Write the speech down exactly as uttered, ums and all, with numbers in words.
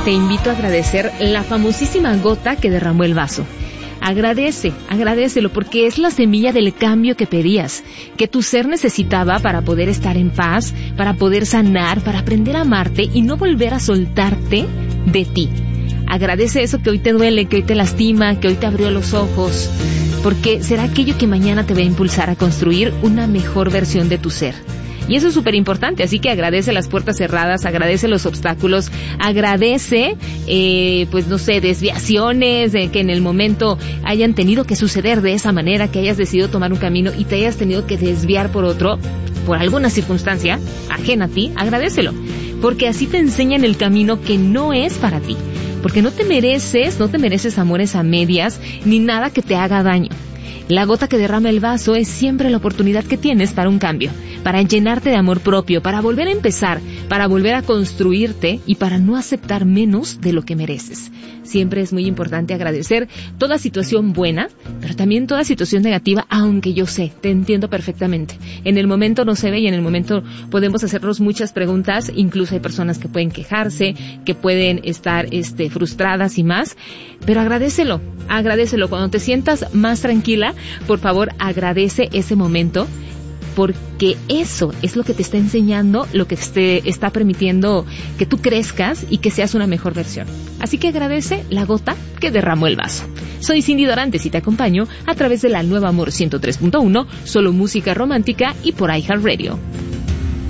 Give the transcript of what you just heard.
te invito a agradecer la famosísima gota que derramó el vaso. Agradece, agradécelo, porque es la semilla del cambio que pedías, que tu ser necesitaba para poder estar en paz, para poder sanar, para aprender a amarte y no volver a soltarte de ti. Agradece eso que hoy te duele, que hoy te lastima, que hoy te abrió los ojos, porque será aquello que mañana te va a impulsar a construir una mejor versión de tu ser. Y eso es súper importante, así que agradece las puertas cerradas, agradece los obstáculos, agradece, eh, pues no sé, desviaciones, eh, que en el momento hayan tenido que suceder de esa manera, que hayas decidido tomar un camino y te hayas tenido que desviar por otro, por alguna circunstancia ajena a ti, agradécelo, porque así te enseñan el camino que no es para ti, porque no te mereces, no te mereces amores a medias, ni nada que te haga daño. La gota que derrama el vaso es siempre la oportunidad que tienes para un cambio, para llenarte de amor propio, para volver a empezar, para volver a construirte y para no aceptar menos de lo que mereces. Siempre es muy importante agradecer toda situación buena, pero también toda situación negativa, aunque yo sé, te entiendo perfectamente. En el momento no se ve y en el momento podemos hacernos muchas preguntas, incluso hay personas que pueden quejarse, que pueden estar este, frustradas y más, pero agradécelo, agradécelo. Cuando te sientas más tranquila, por favor, agradece ese momento, porque eso es lo que te está enseñando, lo que te está permitiendo que tú crezcas y que seas una mejor versión. Así que agradece la gota que derramó el vaso. Soy Cindy Dorantes y te acompaño a través de la Nueva Amor ciento tres punto uno, solo música romántica y por iHeartRadio.